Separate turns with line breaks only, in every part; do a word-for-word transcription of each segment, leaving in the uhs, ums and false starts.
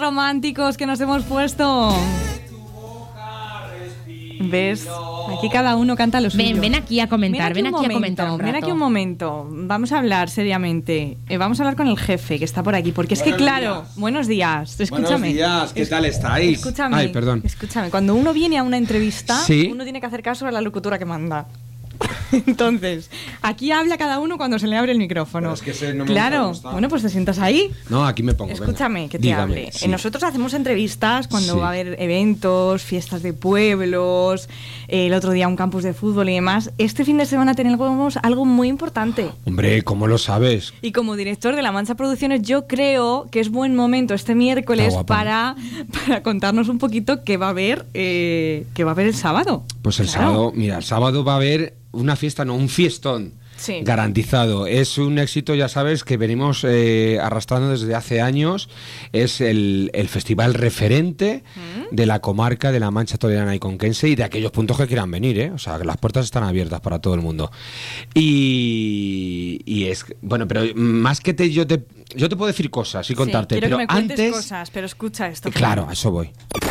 románticos que nos hemos puesto. ¿Ves? Aquí cada uno canta lo suyo.
Ven, ven aquí a comentar, ven aquí,
aquí
a comentar un rato.
Ven aquí un momento. Vamos a hablar seriamente. Eh, vamos a hablar con el jefe que está por aquí. Porque es
buenos
que, claro,
días.
buenos días. Escúchame.
Buenos días, ¿qué tal estáis?
Escúchame.
Ay, perdón.
Escúchame. Cuando uno viene a una entrevista,
¿Sí?
uno tiene que hacer caso a la locutora que manda. Entonces, aquí habla cada uno cuando se le abre el micrófono.
Pero es que ese no me
claro,
gusta,
bueno, pues te sientas ahí.
No, aquí me pongo.
Escúchame,
venga.
que te
Dígame,
hable.
sí.
Eh, Nosotros hacemos entrevistas cuando
Sí.
va a haber eventos, fiestas de pueblos, eh, el otro día un campus de fútbol y demás. Este fin de semana tenemos algo muy importante.
Hombre, ¿cómo lo sabes?
Y como director de La Mancha Producciones, yo creo que es buen momento este miércoles
Está guapa.
para, para contarnos un poquito qué va a haber, eh, qué va a haber el sábado.
Pues el
Claro.
sábado, mira, el sábado va a haber una fiesta, no, un fiestón.
Sí.
Garantizado. Es un éxito, ya sabes, que venimos eh, arrastrando desde hace años. Es el, el festival referente
¿Mm?
de la comarca de la Mancha Toledana y Conquense y de aquellos puntos que quieran venir, ¿eh? O sea, que las puertas están abiertas para todo el mundo. Y, y es, bueno, pero más que te, yo te, yo te puedo decir cosas y contarte,
sí, quiero
pero
que me cuentes
antes,
cosas, pero escucha esto.
claro, a eso voy.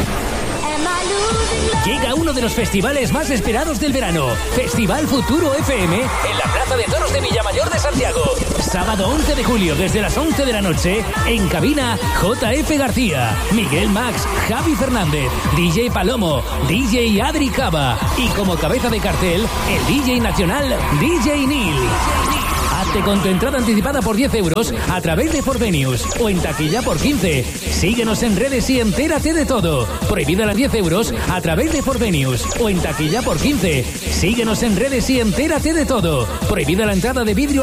Llega uno de los festivales más esperados del verano, Festival Futuro F M, en la Plaza de Toros de Villamayor de Santiago. Sábado once de julio, desde las once de la noche, en cabina J F García, Miguel Max, Javi Fernández, D J Palomo, D J Adri Cava y como cabeza de cartel, el D J nacional D J Neil. Hazte con tu entrada anticipada por diez euros a través de Forvenius o en taquilla por quince. Síguenos en redes y entérate de todo. Prohibida las diez euros a través de Forvenius o en taquilla por quince. Síguenos en redes y entérate de todo. Prohibida la entrada de vidrio